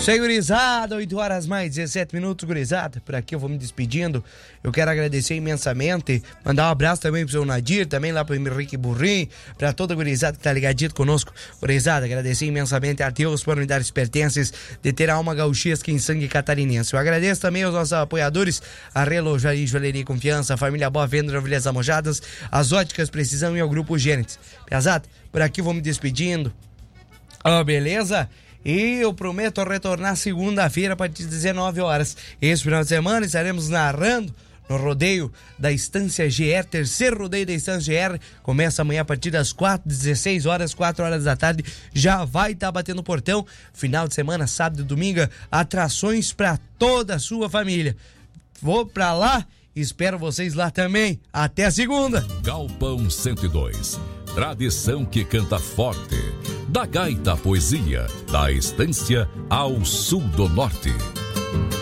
Isso aí, gurizada, 8 horas mais 17 minutos, gurizada. Por aqui eu vou me despedindo. Eu quero agradecer imensamente, mandar um abraço também pro seu Nadir, também lá pro Henrique Burrim, pra toda a gurizada que tá ligadinho conosco. Gurizada, agradecer imensamente a Deus por me dar os pertences de ter a alma gauchesca em sangue catarinense. Eu agradeço também aos nossos apoiadores, a Relojaria Joalheria Confiança, a Família Boa Venda, Novilhas Amojadas, as Óticas Precisão e ao Grupo Gênesis. Pesado, por aqui eu vou me despedindo. Beleza? E eu prometo retornar segunda-feira a partir das 19 horas. Esse final de semana estaremos narrando no rodeio da Estância GR, terceiro rodeio da Estância GR. Começa amanhã a partir das 16 horas, 4 horas da tarde. Já vai estar batendo portão. Final de semana, sábado e domingo, atrações para toda a sua família. Vou pra lá, espero vocês lá também. Até a segunda. Galpão 102. Tradição que canta forte. Da gaita à poesia, da estância ao sul do norte.